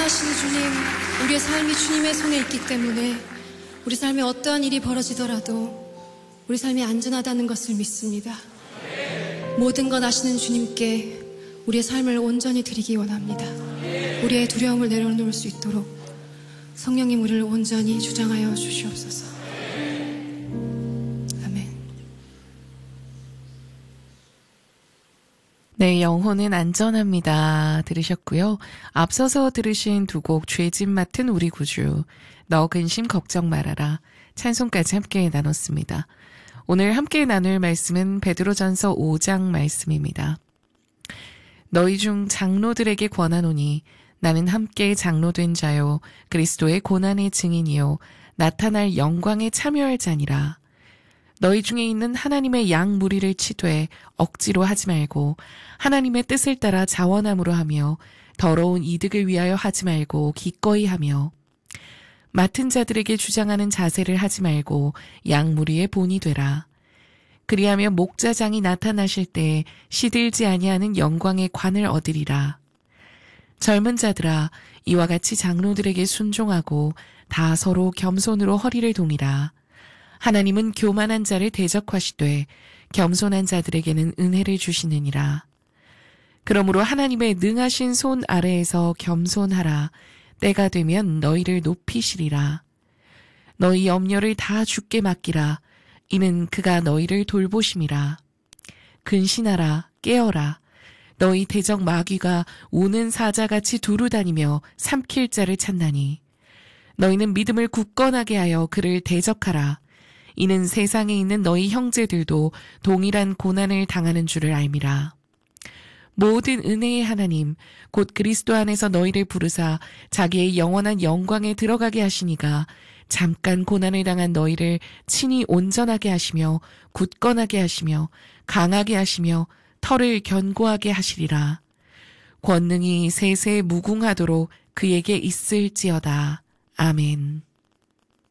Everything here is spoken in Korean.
인도하시는 주님, 우리의 삶이 주님의 손에 있기 때문에 우리 삶에 어떠한 일이 벌어지더라도 우리 삶이 안전하다는 것을 믿습니다. 모든 것 아시는 주님께 우리의 삶을 온전히 드리기 원합니다. 우리의 두려움을 내려놓을 수 있도록 성령님 우리를 온전히 주장하여 주시옵소서. 아멘. 네, 영혼은 안전합니다. 들으셨고요. 앞서서 들으신 두 곡 죄짐 맡은 우리 구주, 너 근심 걱정 말아라, 찬송까지 함께 나눴습니다. 오늘 함께 나눌 말씀은 베드로전서 5장 말씀입니다. 너희 중 장로들에게 권하노니 나는 함께 장로된 자요 그리스도의 고난의 증인이요 나타날 영광에 참여할 자니라. 너희 중에 있는 하나님의 양 무리를 치되 억지로 하지 말고 하나님의 뜻을 따라 자원함으로 하며 더러운 이득을 위하여 하지 말고 기꺼이 하며 맡은 자들에게 주장하는 자세를 하지 말고 양 무리의 본이 되라. 그리하면 목자장이 나타나실 때 시들지 아니하는 영광의 관을 얻으리라. 젊은 자들아, 이와 같이 장로들에게 순종하고 다 서로 겸손으로 허리를 동이라. 하나님은 교만한 자를 대적하시되 겸손한 자들에게는 은혜를 주시느니라. 그러므로 하나님의 능하신 손 아래에서 겸손하라. 때가 되면 너희를 높이시리라. 너희 염려를 다 주께 맡기라. 이는 그가 너희를 돌보심이라. 근신하라, 깨어라. 너희 대적 마귀가 우는 사자같이 두루다니며 삼킬 자를 찾나니 너희는 믿음을 굳건하게 하여 그를 대적하라. 이는 세상에 있는 너희 형제들도 동일한 고난을 당하는 줄을 알미라. 모든 은혜의 하나님 곧 그리스도 안에서 너희를 부르사 자기의 영원한 영광에 들어가게 하시니가 잠깐 고난을 당한 너희를 친히 온전하게 하시며 굳건하게 하시며 강하게 하시며 털을 견고하게 하시리라. 권능이 세세 무궁하도록 그에게 있을지어다. 아멘.